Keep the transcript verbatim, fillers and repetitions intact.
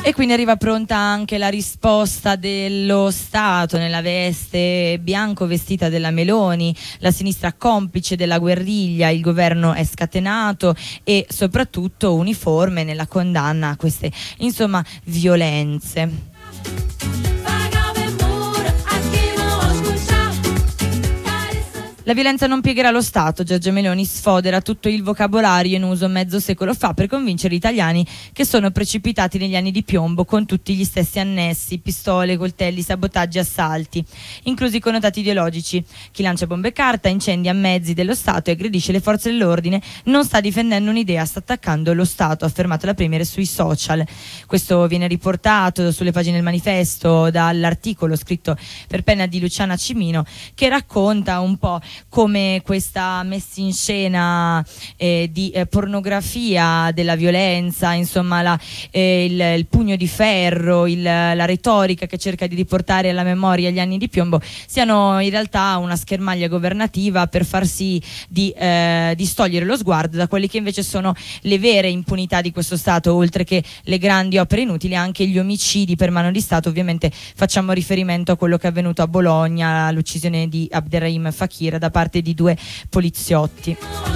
E quindi arriva pronta anche la risposta dello Stato nella veste bianco vestita della Meloni, la sinistra complice della guerriglia, il governo è scatenato e soprattutto uniforme nella condanna a queste insomma violenze. La violenza non piegherà lo Stato. Giorgia Meloni sfodera tutto il vocabolario in uso mezzo secolo fa per convincere gli italiani che sono precipitati negli anni di piombo con tutti gli stessi annessi, pistole, coltelli, sabotaggi, assalti, inclusi i connotati ideologici. Chi lancia bombe carta, incendia mezzi dello Stato e aggredisce le forze dell'ordine non sta difendendo un'idea, sta attaccando lo Stato, ha affermato la Premier sui social. Questo viene riportato sulle pagine del Manifesto dall'articolo scritto per penna di Luciana Cimino, che racconta un po' come questa messa in scena eh, di eh, pornografia della violenza, insomma la, eh, il, il pugno di ferro, il, la retorica che cerca di riportare alla memoria gli anni di piombo, siano in realtà una schermaglia governativa per far sì di eh, distogliere lo sguardo da quelli che invece sono le vere impunità di questo Stato, oltre che le grandi opere inutili, anche gli omicidi per mano di Stato. Ovviamente facciamo riferimento a quello che è avvenuto a Bologna, l'uccisione di Abderrahim Fakir da parte di due poliziotti.